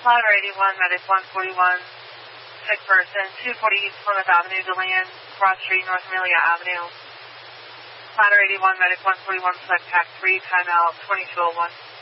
Ladder 81, Medic 141, sick person, 240 East Plymouth Avenue, DeLand, Broad Street, North Amelia Avenue. Ladder 81, Medic 141, select TAC 3, timeout 2201.